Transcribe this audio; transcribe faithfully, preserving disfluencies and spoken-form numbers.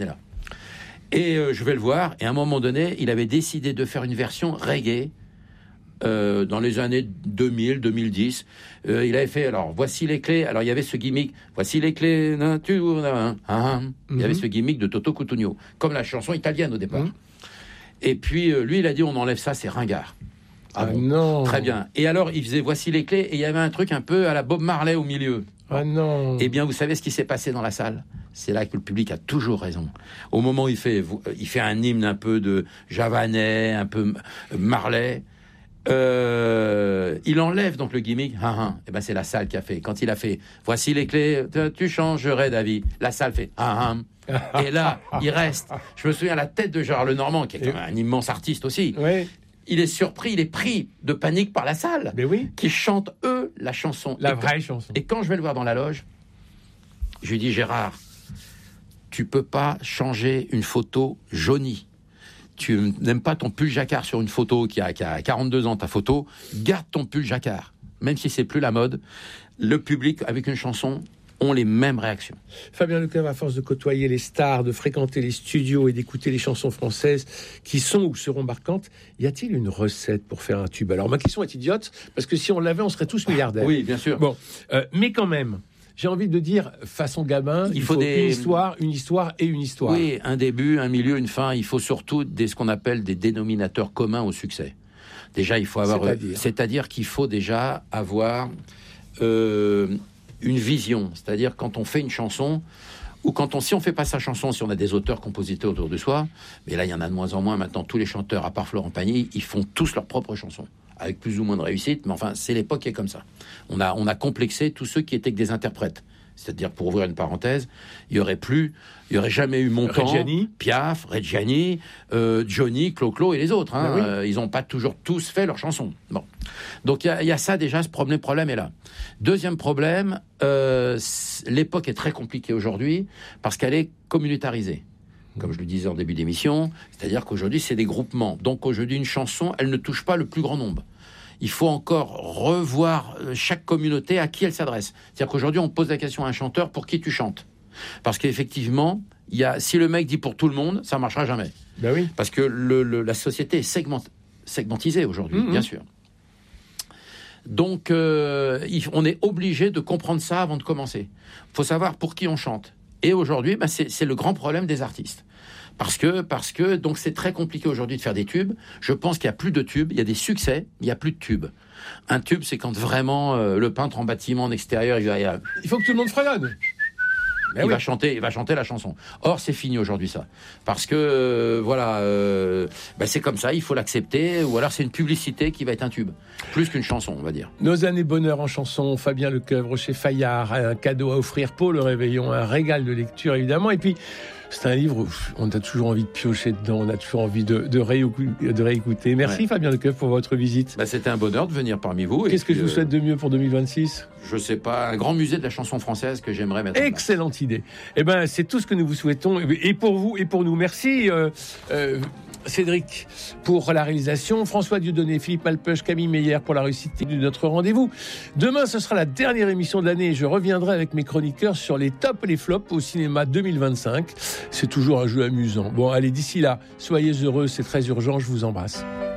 là. Et euh, je vais le voir, et à un moment donné, il avait décidé de faire une version reggae euh, dans les années deux mille, deux mille dix. Euh, il avait fait, alors, voici les clés. Alors, il y avait ce gimmick, voici les clés, nature, hein, hein. Mm-hmm. Il y avait ce gimmick de Toto Cutugno, comme la chanson italienne au départ. Mm-hmm. Et puis, euh, lui, il a dit, on enlève ça, c'est ringard. Ah, ah bon, non. Très bien. Et alors, il faisait, voici les clés, et il y avait un truc un peu à la Bob Marley au milieu. Ah non. Eh bien, vous savez ce qui s'est passé dans la salle ? C'est là que le public a toujours raison. Au moment où il fait, il fait un hymne un peu de Javanais, un peu Marley, euh, il enlève donc le gimmick. Ah, ah. Eh ben, c'est la salle qui a fait. Quand il a fait, voici les clés, tu changerais d'avis. La salle fait. Ah, ah. Et là, il reste. Je me souviens à la tête de Gérard Lenormand, qui est Et... un immense artiste aussi. Oui. Il est surpris, il est pris de panique par la salle, mais oui. qui chante, eux, la chanson. La et vraie quand, chanson. Et quand je vais le voir dans la loge, je lui dis, Gérard, tu peux pas changer une photo jaunie. Tu n'aimes pas ton pull jacquard sur une photo qui a, qui a quarante-deux ans, ta photo, garde ton pull jacquard. Même si c'est plus la mode, le public, avec une chanson, ont les mêmes réactions. Fabien Lecoeuvre, à force de côtoyer les stars, de fréquenter les studios et d'écouter les chansons françaises qui sont ou seront marquantes, y a-t-il une recette pour faire un tube ? Alors, ma question est idiote, parce que si on l'avait, on serait tous milliardaires. Oui, bien sûr. Bon, euh, mais quand même, j'ai envie de dire, façon gamin, il, il faut, faut des... une histoire, une histoire et une histoire. Oui, un début, un milieu, une fin. Il faut surtout des, ce qu'on appelle des dénominateurs communs au succès. Déjà, il faut avoir... C'est-à-dire, c'est-à-dire qu'il faut déjà avoir... Euh, une vision, c'est-à-dire quand on fait une chanson, ou quand on, si on fait pas sa chanson, si on a des auteurs, compositeurs autour de soi, mais là il y en a de moins en moins maintenant, tous les chanteurs, à part Florent Pagny, ils font tous leurs propres chansons, avec plus ou moins de réussite, mais enfin c'est l'époque qui est comme ça. On a, on a complexé tous ceux qui étaient que des interprètes. C'est-à-dire, pour ouvrir une parenthèse, il y aurait plus, il y aurait jamais eu Montand, Reggiani. Piaf, Reggiani, euh, Johnny, Clo-Clo et les autres. Hein. Oui. Euh, ils n'ont pas toujours tous fait leurs chansons. Bon, donc il y, y a ça déjà, ce problème, problème est là. Deuxième problème, euh, l'époque est très compliquée aujourd'hui parce qu'elle est communautarisée. Comme je le disais en début d'émission, c'est-à-dire qu'aujourd'hui c'est des groupements. Donc aujourd'hui une chanson, elle ne touche pas le plus grand nombre. Il faut encore revoir chaque communauté à qui elle s'adresse. C'est-à-dire qu'aujourd'hui, on pose la question à un chanteur, pour qui tu chantes ? Parce qu'effectivement, il y a, si le mec dit pour tout le monde, ça ne marchera jamais. Ben oui. Parce que le, le, la société est segment, segmentisée aujourd'hui, mmh, bien sûr. Donc, euh, il, on est obligé de comprendre ça avant de commencer. Il faut savoir pour qui on chante. Et aujourd'hui, ben c'est, c'est le grand problème des artistes. Parce que, parce que, donc c'est très compliqué aujourd'hui de faire des tubes. Je pense qu'il n'y a plus de tubes. Il y a des succès, il n'y a plus de tubes. Un tube, c'est quand vraiment euh, le peintre en bâtiment en extérieur, il va... Il, va, il faut que tout le monde fredonne. Il, oui. va chanter, il va chanter la chanson. Or, c'est fini aujourd'hui, ça. Parce que, euh, voilà, euh, ben c'est comme ça, il faut l'accepter. Ou alors, c'est une publicité qui va être un tube. Plus qu'une chanson, on va dire. Nos années bonheur en chanson, Fabien Lecoeuvre chez Fayard. Un cadeau à offrir pour le réveillon. Un régal de lecture, évidemment. Et puis... c'est un livre où on a toujours envie de piocher dedans, on a toujours envie de, de, réécouter, de réécouter. Merci ouais. Fabien Lecoeuvre pour votre visite. Bah, c'était un bonheur de venir parmi vous. Qu'est-ce que je vous souhaite de mieux pour deux mille vingt-six ? Je sais pas, un grand musée de la chanson française que j'aimerais mettre en place. Excellente idée. Eh ben, c'est tout ce que nous vous souhaitons, et pour vous et pour nous. Merci. Euh, euh, Cédric pour la réalisation, François Dieudonné, Philippe Malpeuch, Camille Meyer pour la réussite de notre rendez-vous. Demain, ce sera la dernière émission de l'année et je reviendrai avec mes chroniqueurs sur les tops et les flops au cinéma deux mille vingt-cinq. C'est toujours un jeu amusant. Bon, allez, d'ici là, soyez heureux, c'est très urgent, je vous embrasse.